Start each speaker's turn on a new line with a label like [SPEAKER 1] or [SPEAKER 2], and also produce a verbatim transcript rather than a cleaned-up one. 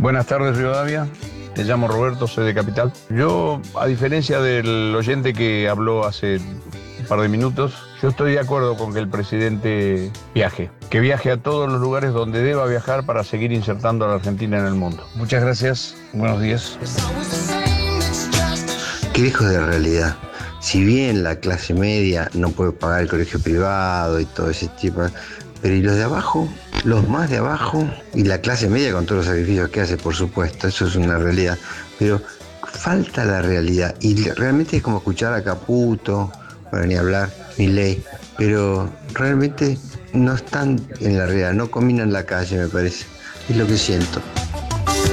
[SPEAKER 1] Buenas tardes, Rivadavia. Me llamo Roberto, soy de Capital. Yo, a diferencia del oyente que habló hace un par de minutos, yo estoy de acuerdo con que el presidente viaje. Que viaje a todos los lugares donde deba viajar para seguir insertando a la Argentina en el mundo. Muchas gracias. Buenos días.
[SPEAKER 2] Qué lejos de la realidad. Si bien la clase media no puede pagar el colegio privado y todo ese tipo, pero ¿y los de abajo? Los más de abajo y la clase media con todos los sacrificios que hace, por supuesto, eso es una realidad. Pero falta la realidad y realmente es como escuchar a Caputo, para ni hablar, Milei, pero realmente no están en la realidad, no combinan la calle, me parece. Es lo que siento.